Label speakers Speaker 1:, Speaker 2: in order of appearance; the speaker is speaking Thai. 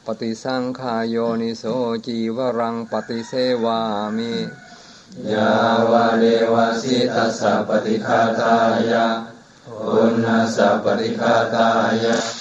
Speaker 1: ฏิสังขายโยนิโสจีวรังปฏิเสวามิ
Speaker 2: ยาวะเลวะสิตัสสะปฏิฆาตายะปุณณัสสะปฏิฆาตายะ